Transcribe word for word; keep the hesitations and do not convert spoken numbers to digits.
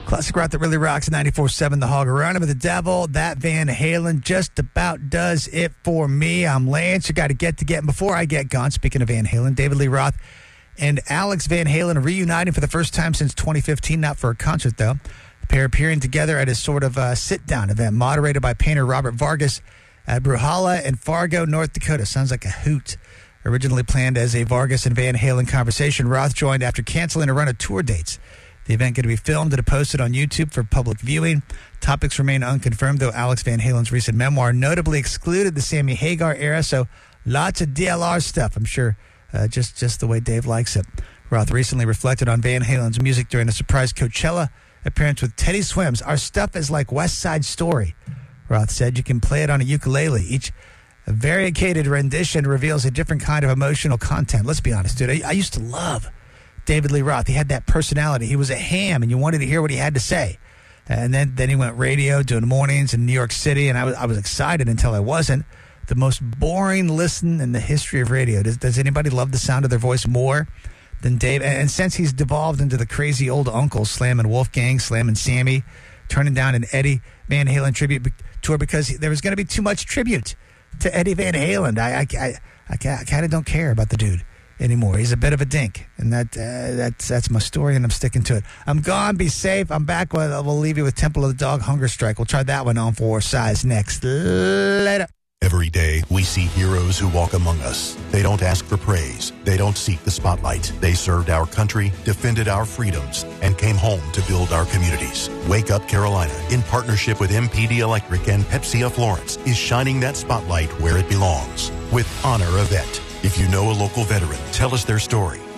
Classic rock that really rocks. ninety-four point seven The Hog. Running with the Devil. That Van Halen just about does it for me. I'm Lance. You got to get to getting. Before I get gone, speaking of Van Halen, David Lee Roth and Alex Van Halen reuniting for the first time since twenty fifteen. Not for a concert, though. The pair appearing together at a sort of uh, sit-down event moderated by painter Robert Vargas at Bruhala in Fargo, North Dakota. Sounds like a hoot. Originally planned as a Vargas and Van Halen conversation, Roth joined after canceling a run of tour dates. The event going to be filmed and posted on YouTube for public viewing. Topics remain unconfirmed, though Alex Van Halen's recent memoir notably excluded the Sammy Hagar era, so lots of D L R stuff, I'm sure, uh, just, just the way Dave likes it. Roth recently reflected on Van Halen's music during a surprise Coachella appearance with Teddy Swims. Our stuff is like West Side Story, Roth said. You can play it on a ukulele. Each variegated rendition reveals a different kind of emotional content. Let's be honest, dude. I, I used to love David Lee Roth. He had that personality. He was a ham, and you wanted to hear what he had to say. And then, then he went radio, doing mornings in New York City, and I was, I was excited until I wasn't. The most boring listen in the history of radio. Does, does anybody love the sound of their voice more than Dave? And, and since he's devolved into the crazy old uncle, slamming Wolfgang, slamming Sammy, turning down an Eddie Van Halen tribute tour because there was going to be too much tribute to Eddie Van Halen. I, I, I, I, I kind of don't care about the dude anymore. He's a bit of a dink, and that uh, that's that's my story, and I'm sticking to it. I'm gone. Be safe. I'm back. With, we'll leave you with Temple of the Dog, Hunger Strike. We'll try that one on for size next. Later. Every day, we see heroes who walk among us. They don't ask for praise. They don't seek the spotlight. They served our country, defended our freedoms, and came home to build our communities. Wake Up Carolina, in partnership with M P D Electric and Pepsi of Florence, is shining that spotlight where it belongs with Honor a Vet. If you know a local veteran, tell us their story.